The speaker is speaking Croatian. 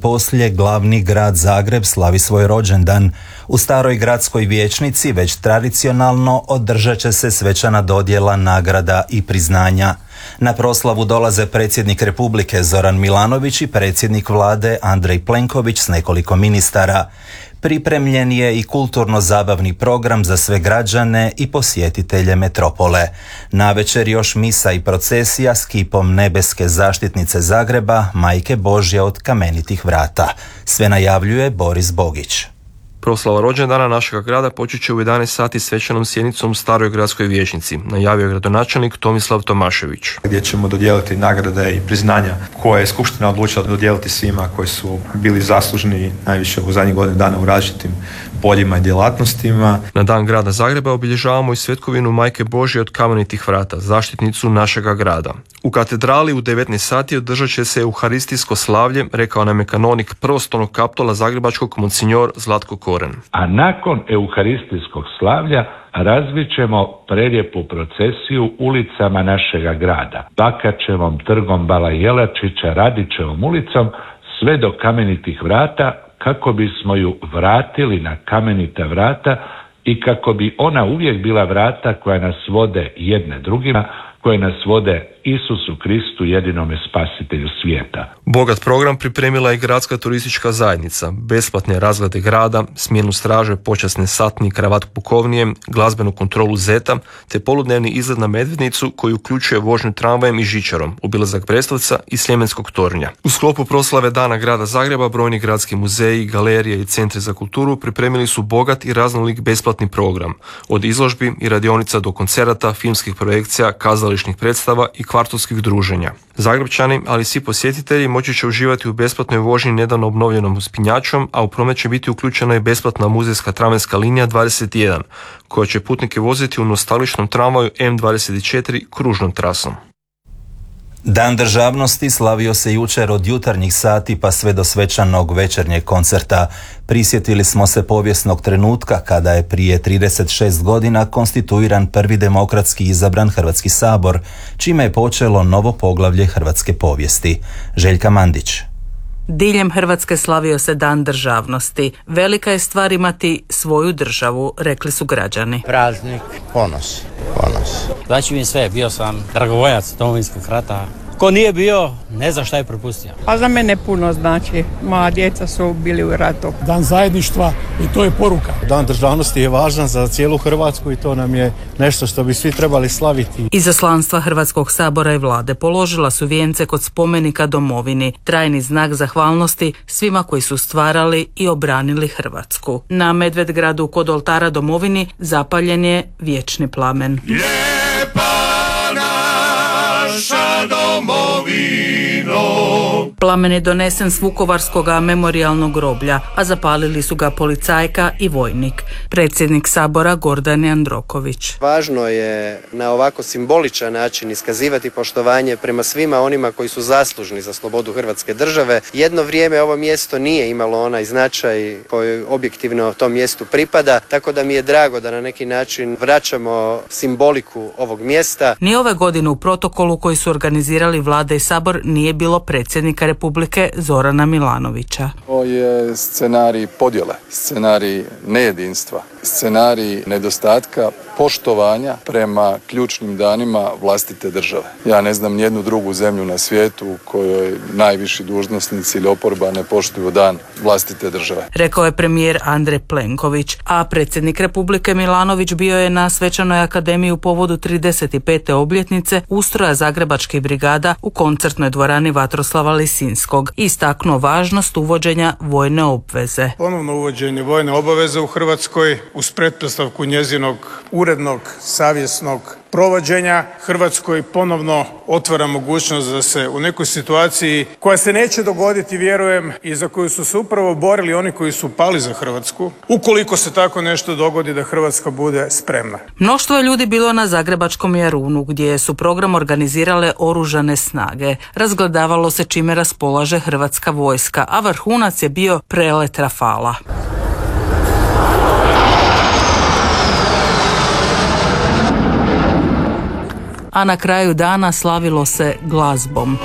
poslije glavni grad Zagreb slavi svoj rođendan. U staroj gradskoj vijećnici već tradicionalno održat će se svečana dodjela nagrada i priznanja. Na proslavu dolaze predsjednik Republike Zoran Milanović i predsjednik vlade Andrej Plenković s nekoliko ministara. Pripremljen je i kulturno-zabavni program za sve građane i posjetitelje metropole. Navečer još misa i procesija s kipom nebeske zaštitnice Zagreba, Majke Božje od kamenitih vrata. Sve najavljuje Boris Bogić. Proslava rođendana našega grada počet će u 11 sati svečanom sjednicom u staroj gradskoj vijećnici, najavio je gradonačelnik Tomislav Tomašević. Gdje ćemo dodijeliti nagrade i priznanja koje je Skupština odlučila dodijeliti svima koji su bili zaslužni najviše u zadnjih godinu dana u različitim poljima i djelatnostima. Na dan grada Zagreba obilježavamo i svetkovinu Majke Božje od kamenitih vrata, zaštitnicu našega grada. U katedrali u 19 sati održat će se euharistijsko slavlje, rekao nam je kanonik prvostolnog kaptola zagrebačkog monsinjor Zlatko Koren. A nakon euharistijskog slavlja razvit ćemo prelijepu procesiju ulicama našega grada. Bakačevom, trgom Bala Jelačića, Radićevom ulicom, sve do kamenitih vrata, kako bismo ju vratili na kamenita vrata i kako bi ona uvijek bila vrata koja nas vode jedne drugima, koje nas vode Isusu Kristu, jedinome spasitelju svijeta. Bogat program pripremila je gradska turistička zajednica, besplatne razglede grada, smjenu straže, počasne satni, kravat pukovnije, glazbenu kontrolu zeta, te poludnevni izlet na Medvednicu koji uključuje vožnju tramvajem i žičarom, obilazak Brestovca i Sljemenskog tornja. U sklopu proslave Dana grada Zagreba brojni gradski muzeji, galerije i centri za kulturu pripremili su bogat i raznolik besplatni program, od izložbi i radionica do koncerata, filmskih projekcija, kazališnih predstava i kvartovskih druženja. Zagrebčani, ali i svi posjetitelji moći će uživati u besplatnoj vožnji nedavno obnovljenom uspinjačom, a u promet će biti uključena i besplatna muzejska tramvajska linija 21, koja će putnike voziti u nostalgičnom tramvaju M24 kružnom trasom. Dan državnosti slavio se jučer od jutarnjih sati pa sve do svečanog večernjeg koncerta. Prisjetili smo se povijesnog trenutka kada je prije 36 godina konstituiran prvi demokratski izabran Hrvatski sabor, čime je počelo novo poglavlje hrvatske povijesti. Željka Mandić. Diljem Hrvatske slavio se Dan državnosti. Velika je stvar imati svoju državu, rekli su građani. Praznik, ponos. Znači mi sve, bio sam dragovoljac Domovinskog rata. Ko nije bio, ne zna šta je propustio. A za mene puno znači. Moja djeca su bili u ratu. Dan zajedništva i to je poruka. Dan državnosti je važan za cijelu Hrvatsku i to nam je nešto što bi svi trebali slaviti. Izaslanstva Hrvatskog sabora i vlade položila su vijence kod spomenika domovini, trajni znak zahvalnosti svima koji su stvarali i obranili Hrvatsku. Na Medvedgradu kod oltara domovini zapaljen je vječni plamen. Plamen je donesen s Vukovarskog memorijalnog groblja, a zapalili su ga policajka i vojnik. Predsjednik sabora Gordan Jandroković. Važno je na ovako simboličan način iskazivati poštovanje prema svima onima koji su zaslužni za slobodu Hrvatske države. Jedno vrijeme ovo mjesto nije imalo onaj značaj koji objektivno tom mjestu pripada, tako da mi je drago da na neki način vraćamo simboliku ovog mjesta. Ni ove godine u protokolu koji su organizirali vlada i sabor nije bilo predsjednika Republike Zorana Milanovića. Ovo je scenarij podjele, scenarij nejedinstva, scenarij nedostatka poštovanja prema ključnim danima vlastite države. Ja ne znam nijednu drugu zemlju na svijetu u kojoj najviši dužnosnici ili oporba ne poštuju dan vlastite države. Rekao je premijer Andrej Plenković, a predsjednik Republike Milanović bio je na Svečanoj akademiji u povodu 35. obljetnice ustroja zagrebačkih brigada u koncertnoj dvorani Vatroslava Lisinskog i istaknuo važnost uvođenja vojne obveze. Ponovno uvođenje vojne obaveze u Hrvatskoj uz pretpostavku njezinog urednog, savjesnog provođenja Hrvatskoj ponovno otvara mogućnost da se u nekoj situaciji koja se neće dogoditi, vjerujem, i za koju su se upravo borili oni koji su pali za Hrvatsku, ukoliko se tako nešto dogodi, da Hrvatska bude spremna. Mnoštvo je ljudi bilo na zagrebačkom Jarunu gdje su program organizirale oružane snage. Razgledavalo se čime raspolaže Hrvatska vojska, a vrhunac je bio prelet Rafala. A na kraju dana slavilo se glazbom.